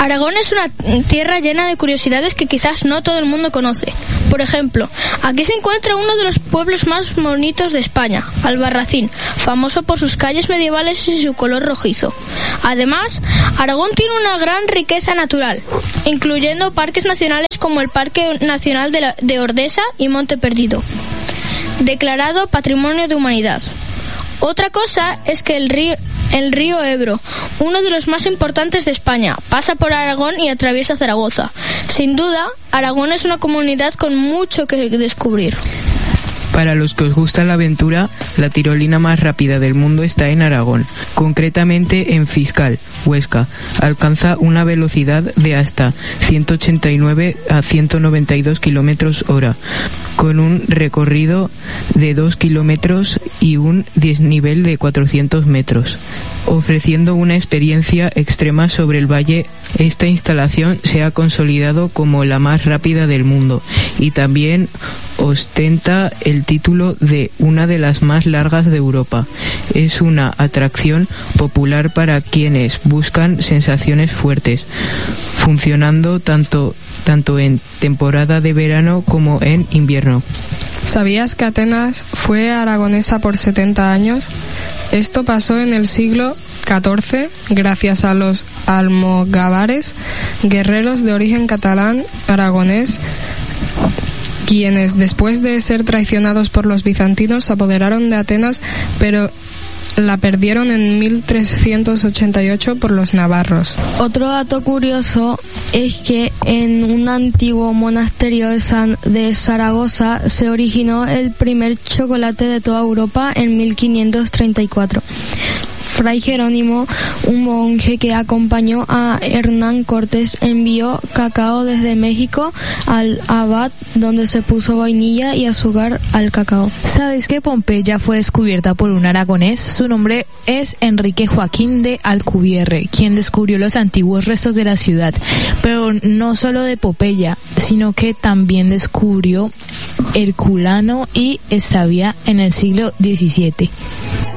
Aragón es una tierra llena de curiosidades que quizás no todo el mundo conoce. Por ejemplo, aquí se encuentra uno de los pueblos más bonitos de España, Albarracín, famoso por sus calles medievales y su color rojizo. Además, Aragón tiene una gran riqueza natural, incluyendo parques nacionales como el Parque Nacional de Ordesa y Monte Perdido, declarado Patrimonio de Humanidad. Otra cosa es que el río Ebro, uno de los más importantes de España, pasa por Aragón y atraviesa Zaragoza. Sin duda, Aragón es una comunidad con mucho que descubrir. Para los que os gusta la aventura, la tirolina más rápida del mundo está en Aragón, concretamente en Fiscal, Huesca. Alcanza una velocidad de hasta 189 a 192 kilómetros hora, con un recorrido de 2 kilómetros y un desnivel de 400 metros, ofreciendo una experiencia extrema sobre el valle. Esta instalación se ha consolidado como la más rápida del mundo y también ostenta el título de una de las más largas de Europa. Es una atracción popular para quienes buscan sensaciones fuertes, funcionando tanto en temporada de verano como en invierno. ¿Sabías que Atenas fue aragonesa por 70 años? Esto pasó en el siglo XIV gracias a los almogávares, guerreros de origen catalán aragonés, quienes después de ser traicionados por los bizantinos se apoderaron de Atenas, pero la perdieron en 1388 por los navarros. Otro dato curioso es que en un antiguo monasterio de Zaragoza se originó el primer chocolate de toda Europa en 1534. Fray Jerónimo, un monje que acompañó a Hernán Cortés, envió cacao desde México al abad, donde se puso vainilla y azúcar al cacao. ¿Sabes que Pompeya fue descubierta por un aragonés? Su nombre es Enrique Joaquín de Alcubierre, quien descubrió los antiguos restos de la ciudad, pero no solo de Pompeya, sino que también descubrió Herculano y Estavia en el siglo XVII.